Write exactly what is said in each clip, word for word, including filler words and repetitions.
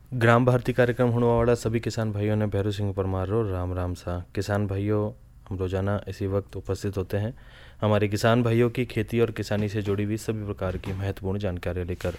ग्राम भारती कार्यक्रम हुणवाड़ा सभी किसान भाइयों ने भैरू सिंह परमार रो राम राम सा। किसान भाइयों, हम रोजाना इसी वक्त उपस्थित होते हैं हमारे किसान भाइयों की खेती और किसानी से जुड़ी हुई सभी प्रकार की महत्वपूर्ण जानकारी लेकर।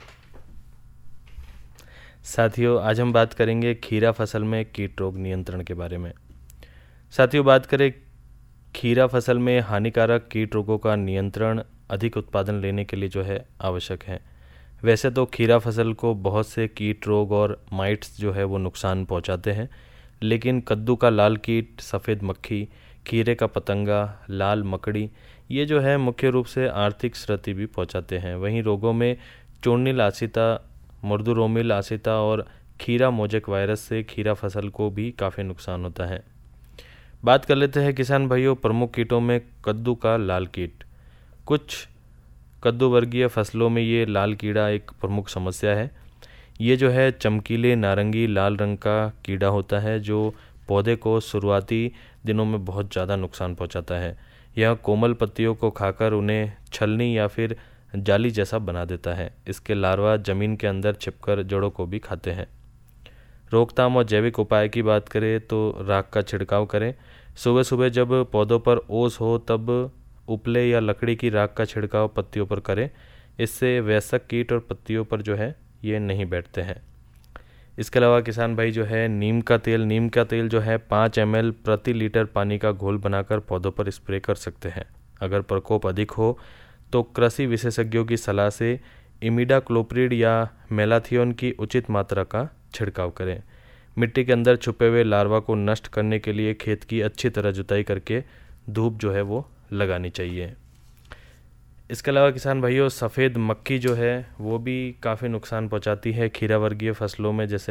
साथियों, आज हम बात करेंगे खीरा फसल में कीट रोग नियंत्रण के बारे में। साथियों, बात करें खीरा फसल में हानिकारक कीट रोगों का नियंत्रण अधिक उत्पादन लेने के लिए जो है आवश्यक है। वैसे तो खीरा फसल को बहुत से कीट रोग और माइट्स जो है वो नुकसान पहुंचाते हैं, लेकिन कद्दू का लाल कीट, सफ़ेद मक्खी, खीरे का पतंगा, लाल मकड़ी, ये जो है मुख्य रूप से आर्थिक क्षति भी पहुंचाते हैं। वहीं रोगों में चूर्णिल आसिता, मुर्दुरोमिल आसिता और खीरा मोजेक वायरस से खीरा फसल को भी काफ़ी नुकसान होता है। बात कर लेते हैं किसान भाइयों प्रमुख कीटों में कद्दू का लाल कीट। कुछ कद्दू वर्गीय फसलों में ये लाल कीड़ा एक प्रमुख समस्या है। ये जो है चमकीले नारंगी लाल रंग का कीड़ा होता है जो पौधे को शुरुआती दिनों में बहुत ज़्यादा नुकसान पहुंचाता है। यह कोमल पत्तियों को खाकर उन्हें छलनी या फिर जाली जैसा बना देता है। इसके लार्वा जमीन के अंदर छिपकर जड़ों को भी खाते हैं। रोकथाम और जैविक उपाय की बात करें तो राख का छिड़काव करें। सुबह सुबह जब पौधों पर ओस हो तब उपले या लकड़ी की राख का छिड़काव पत्तियों पर करें। इससे वयस्क कीट और पत्तियों पर जो है ये नहीं बैठते हैं। इसके अलावा किसान भाई जो है नीम का तेल नीम का तेल जो है पाँच एम एल प्रति लीटर पानी का घोल बनाकर पौधों पर स्प्रे कर सकते हैं। अगर प्रकोप अधिक हो तो कृषि विशेषज्ञों की सलाह से इमिडाक्लोप्रिड या मेलाथियोन की उचित मात्रा का छिड़काव करें। मिट्टी के अंदर छुपे हुए लार्वा को नष्ट करने के लिए खेत की अच्छी तरह जुताई करके धूप जो है वो लगानी चाहिए। इसके अलावा किसान भाइयों सफ़ेद मक्खी जो है वो भी काफ़ी नुकसान पहुंचाती है खीरा वर्गीय फसलों में, जैसे